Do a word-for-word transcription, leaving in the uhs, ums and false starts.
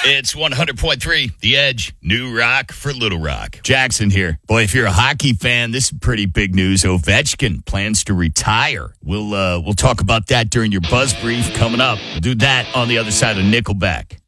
It's one hundred point three, The Edge, New Rock for Little Rock. Jackson here. Boy, if you're a hockey fan, this is pretty big news. Ovechkin plans to retire. We'll uh, we'll talk about that during your Buzz Brief coming up. We'll do that on the other side of Nickelback.